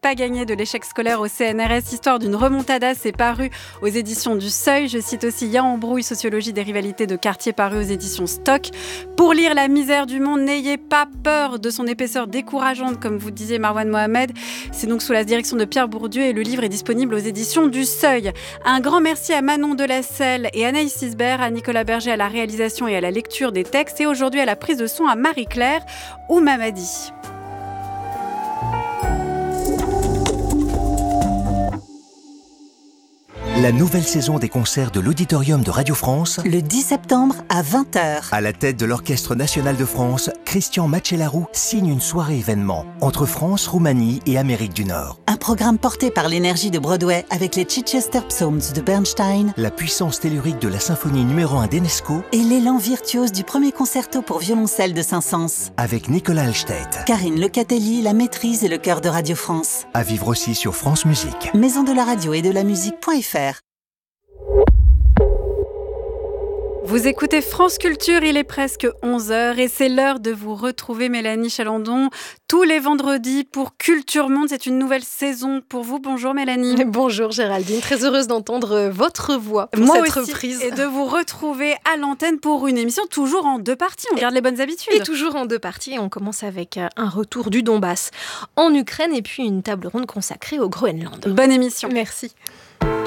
pas gagné de l'échec scolaire au CNRS, histoire d'une remontada, c'est paru aux éditions du Seuil. Je cite aussi Y'a embrouille, sociologie des rivalités de quartier, paru aux éditions Stock. Pour lire La misère du monde, n'ayez pas peur de son épaisseur décourageante, comme vous disiez Marwan Mohamed. C'est donc sous la direction de Pierre Bourdieu et le livre est disponible aux éditions du Seuil. Un grand merci à Manon Delacelle et Anaïs Sisbert, à Nicolas Berger à la réalisation et à la lecture des textes, et aujourd'hui à la prise de son à Marie-Claire ou Mamadi. La nouvelle saison des concerts de l'Auditorium de Radio France, le 10 septembre à 20h. À la tête de l'Orchestre National de France, Christian Macellaro signe une soirée événement entre France, Roumanie et Amérique du Nord. Un programme porté par l'énergie de Broadway avec les Chichester Psalms de Bernstein, la puissance tellurique de la symphonie numéro 1 d'Enesco et l'élan virtuose du premier concerto pour violoncelle de Saint-Saëns. Avec Nicolas Alstedt, Karine Lecatelli, la maîtrise et le chœur de Radio France. À vivre aussi sur France Musique. Maison de la radio et de la musique.fr. Vous écoutez France Culture, il est presque 11h et c'est l'heure de vous retrouver, Mélanie Chalandon, tous les vendredis pour Culture Monde. C'est une nouvelle saison pour vous. Bonjour Mélanie. Bonjour Géraldine, très heureuse d'entendre votre voix pour Moi cette aussi, reprise. Et de vous retrouver à l'antenne pour une émission toujours en 2 parties. On garde les bonnes habitudes. Et toujours en 2 parties. Et on commence avec un retour du Donbass en Ukraine et puis une table ronde consacrée au Groenland. Bonne émission. Merci.